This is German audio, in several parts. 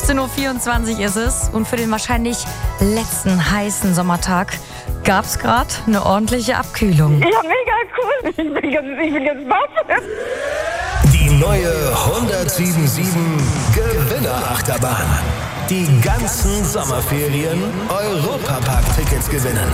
15.24 Uhr ist es und für den wahrscheinlich letzten heißen Sommertag gab es gerade eine ordentliche Abkühlung. Ja, mega cool. Ich bin ganz baff. Die neue 107.7 Gewinnerachterbahn. Die ganzen Sommerferien Europapark-Tickets gewinnen.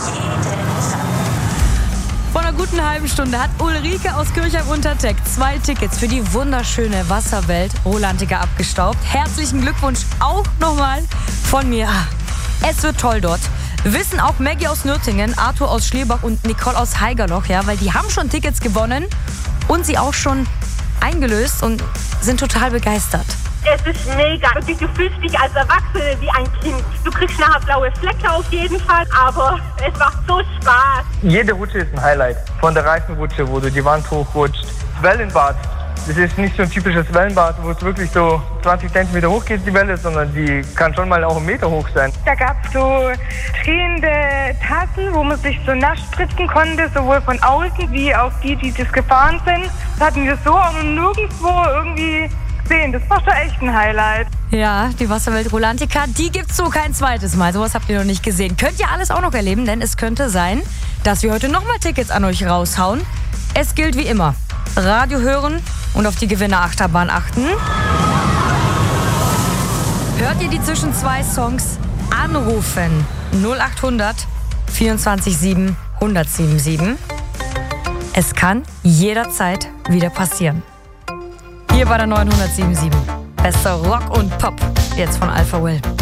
Vor einer guten halben Stunde hat Ulrike aus Kirchheim-Untertech 2 Tickets für die wunderschöne Wasserwelt Rolantica abgestaubt. Herzlichen Glückwunsch auch nochmal von mir. Es wird toll dort. Wissen auch Maggie aus Nürtingen, Arthur aus Schlierbach und Nicole aus Haigerloch, ja, weil die haben schon Tickets gewonnen und sie auch schon eingelöst und sind total begeistert. Es ist mega. Wirklich, du fühlst dich als Erwachsene wie ein Kind. Du kriegst nachher blaue Flecke auf jeden Fall, aber es macht so Spaß. Jede Rutsche ist ein Highlight. Von der Reifenrutsche, wo du die Wand hochrutscht. Wellenbad. Das ist nicht so ein typisches Wellenbad, wo es wirklich so 20 cm hoch geht, die Welle, sondern die kann schon mal auch 1 Meter hoch sein. Da gab es so drehende Tassen, wo man sich so nass spritzen konnte, sowohl von außen wie auch die das gefahren sind. Das hatten wir so auch noch nirgendwo irgendwie gesehen. Das war schon echt ein Highlight. Ja, die Wasserwelt Rolantica, die gibt's so kein zweites Mal. Sowas habt ihr noch nicht gesehen. Könnt ihr alles auch noch erleben, denn es könnte sein, dass wir heute nochmal Tickets an euch raushauen. Es gilt wie immer. Radio hören und auf die Gewinnerachterbahn achten. Hört ihr die zwischen 2 Songs? Anrufen 0800 24 7 1077. Es kann jederzeit wieder passieren. Hier bei der 907.7. Bester Rock und Pop. Jetzt von Alpha Will.